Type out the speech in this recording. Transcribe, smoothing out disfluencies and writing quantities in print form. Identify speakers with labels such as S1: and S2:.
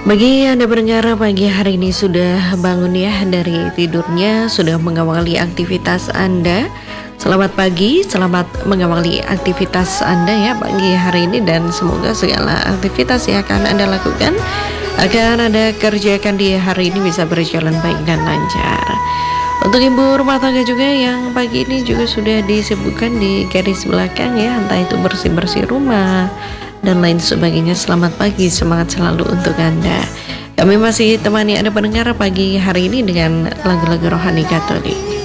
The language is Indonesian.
S1: Bagi Anda pendengar pagi hari ini sudah bangun ya dari tidurnya, sudah mengawali aktivitas Anda. Selamat pagi, selamat mengawali aktivitas Anda ya pagi hari ini, dan semoga segala aktivitas yang akan Anda lakukan, akan Anda kerjakan di hari ini bisa berjalan baik dan lancar. Untuk ibu rumah tangga juga yang pagi ini juga sudah disebutkan di garis belakang ya, entah itu bersih-bersih rumah dan lain sebagainya. Selamat pagi, semangat selalu untuk Anda. Kami masih temani Anda pendengar pagi hari ini dengan lagu-lagu rohani Katolik.